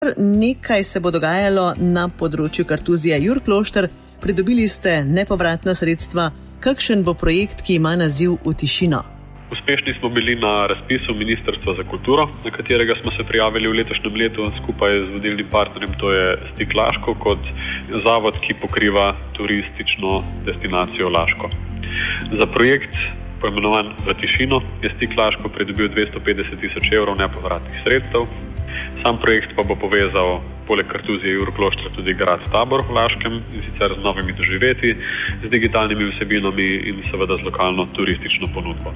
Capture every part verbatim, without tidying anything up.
Nekaj se bo dogajalo na področju Kartuzija Jurklošter. Pridobili ste nepovratna sredstva. Kakšen bo projekt, ki ima naziv V tišino? Uspešni smo bili na razpisu Ministrstva za kulturo, na katerega smo se prijavili v letošnjem letu skupaj z vodilnim partnerjem, to je Stik Laško, kot zavod, ki pokriva turistično destinacijo Laško. Za projekt, poimenovan V tišino, je Stik Laško pridobil dvesto petdeset tisoč evrov nepovratnih sredstev. Sam projekt pa bo povezal poleg Kartuzija Jurkloštra tudi grad Tabor v Laškem, in sicer z novimi doživetji, z digitalnimi vsebinami in seveda z lokalno turistično ponudbo.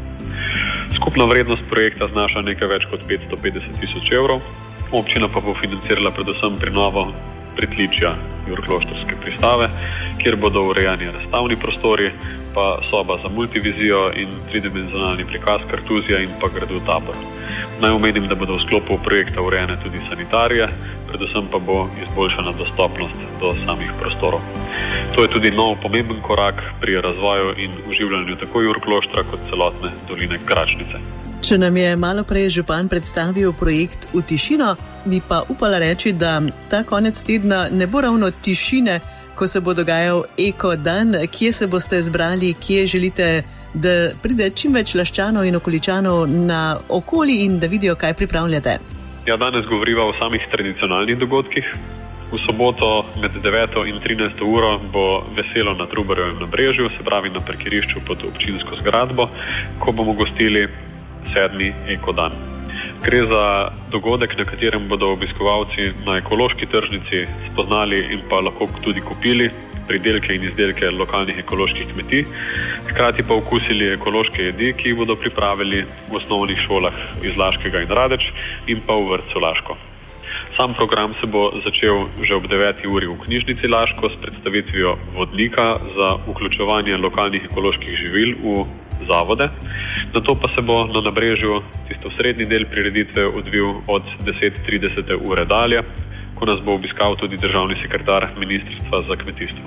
Skupna vrednost projekta znaša nekaj več kot petsto petdeset tisoč evrov. Občina pa bo financirala predvsem prenovo pritličja Jurkloštrske pristave, kjer bodo urejeni razstavni prostori, pa soba za multivizijo in tridimenzionalni prikaz Kartuzija in pa gradu Tabor. Naj omenim, da bodo v sklopu projekta urejene tudi sanitarije, predvsem pa bo izboljšana dostopnost do samih prostorov. To je tudi nov pomemben korak pri razvoju in oživljanju tako Jurkloštra kot celotne doline Gračnice. Če nam je malo prej župan predstavil projekt V tišino, bi pa upala reči, da ta konec tedna ne bo ravno tišine, ko se bo dogajal Eko dan. Kje se boste zbrali, kje želite, da pride čim več Laščanov in okoličanov na okoli in da vidijo, kaj pripravljate? Ja, danes govoriva o samih tradicionalnih dogodkih. V soboto med deveto in trinajsto uro bo veselo na Trubarjevem nabrežju, se pravi na parkirišču pod občinsko zgradbo, ko bomo gostili sedmi Eko dan. Gre za dogodek, na katerem bodo obiskovalci na ekološki tržnici spoznali in pa lahko tudi kupili pridelke in izdelke lokalnih ekoloških kmetij, hkrati pa okusili ekološke jedi, ki jih bodo pripravili v osnovnih šolah iz Laškega in Radeč in pa v vrtcu Laško. Sam program se bo začel že ob deveti uri v knjižnici Laško s predstavitvijo vodnika za vključevanje lokalnih ekoloških živil v zavode. Nato pa se bo na nabrežju tisto srednji del prireditve odvil od deset trideset ure dalje, ko nas bo obiskal tudi državni sekretar Ministrstva za kmetijstvo.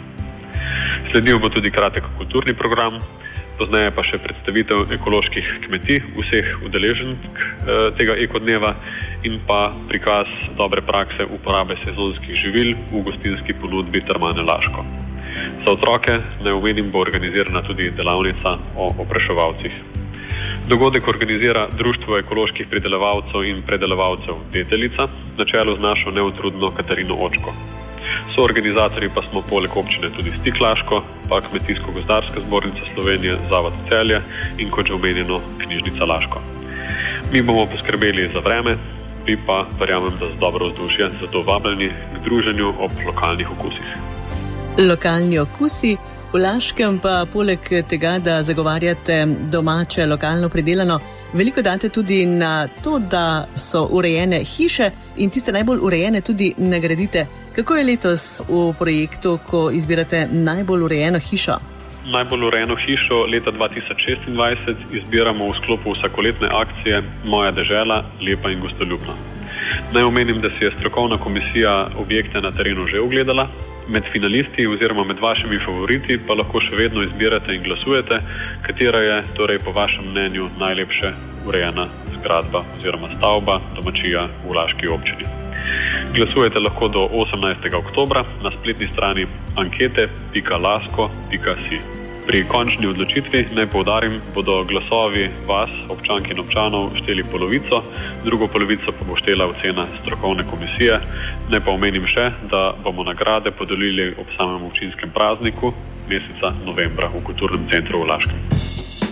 Sledil bo tudi kratek kulturni program, pozneje pa še predstavitev ekoloških kmetij vseh udeleženk tega ekodneva in pa prikaz dobre prakse uporabe sezonskih živil v gostinski ponudbi Termane Laško. Za otroke, naj omenim, bo organizirana tudi delavnica o opraševalcih. Dogodek organizira Društvo ekoloških pridelovalcev in predelovalcev Deteljica na čelu z našo neutrudno Katarino Očko. Soorganizatorji pa smo poleg občine tudi Stik Laško, pa Kmetijsko-gozdarska zbornica Slovenije, Zavod Celje in kot že omenjeno Knjižnica Laško. Mi bomo poskrbeli za vreme, vi pa verjamem, da z dobro vzdušje, zato vabljeni k druženju ob lokalnih okusih. Lokalni okusi. V Laškem pa poleg tega, da zagovarjate domače, lokalno pridelano, veliko date tudi na to, da so urejene hiše in tiste najbolj urejene tudi nagradite. Kako je letos v projektu, ko izbirate najbolj urejeno hišo? Najbolj urejeno hišo leta dva tisoč šestindvajset izbiramo v sklopu vsakoletne akcije Moja dežela, lepa in gostoljubna. Naj omenim, da si je strokovna komisija objekte na terenu že ogledala. Med finalisti oziroma med vašimi favoriti pa lahko še vedno izbirate in glasujete, katera je torej po vašem mnenju najlepše urejena zgradba oziroma stavba domačija v Laški občini. Glasujete lahko do osemnajstega oktobra na spletni strani ankete pika lasko pika si. Pri končni odločitvi, naj poudarim, bodo glasovi vas, občank in občanov, šteli polovico, drugo polovico pa bo štela ocena strokovne komisije. Naj pa omenim še, da bomo nagrade podelili ob samem občinskem prazniku meseca novembra v Kulturnem centru v Laškem.